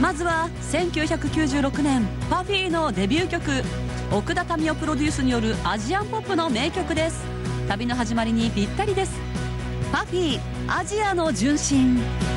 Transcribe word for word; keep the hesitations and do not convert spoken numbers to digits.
まずはせんきゅうひゃくきゅうじゅうろくねん パフィー のデビュー曲、奥田民生プロデュースによるアジアンポップの名曲です。旅の始まりにぴったりです。パフィー、アジアの純真。